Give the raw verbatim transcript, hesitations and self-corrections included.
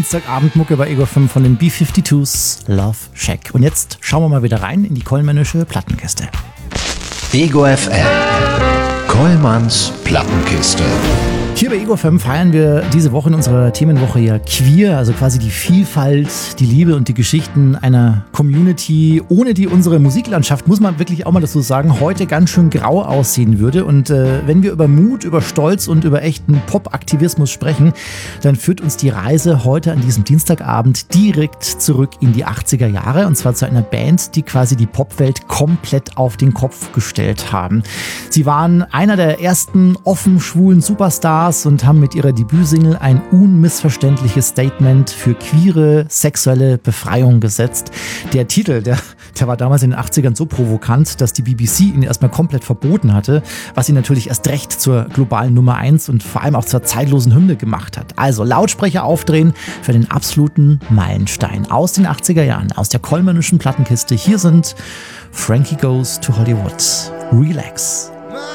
Dienstagabendmucke bei Ego fünf von den B zweiundfünfzig's Love Shack. Und jetzt schauen wir mal wieder rein in die kollmännische Plattenkiste. Ego F M. Kollmanns Plattenkiste. Hier bei Ego fünf feiern wir diese Woche in unserer Themenwoche ja queer, also quasi die Vielfalt, die Liebe und die Geschichten einer Community, ohne die unsere Musiklandschaft, muss man wirklich auch mal dazu sagen, heute ganz schön grau aussehen würde. Und äh, wenn wir über Mut, über Stolz und über echten Pop-Aktivismus sprechen, dann führt uns die Reise heute an diesem Dienstagabend direkt zurück in die achtziger Jahre, und zwar zu einer Band, die quasi die Popwelt komplett auf den Kopf gestellt haben. Sie waren einer der ersten offen schwulen Superstars und haben mit ihrer Debütsingle ein unmissverständliches Statement für queere sexuelle Befreiung gesetzt. Der Titel, der, der war damals in den achtzigern so provokant, dass die B B C ihn erstmal komplett verboten hatte, was ihn natürlich erst recht zur globalen Nummer eins und vor allem auch zur zeitlosen Hymne gemacht hat. Also Lautsprecher aufdrehen für den absoluten Meilenstein aus den achtziger Jahren, aus der kollmännischen Plattenkiste. Hier sind Frankie Goes to Hollywood. Relax.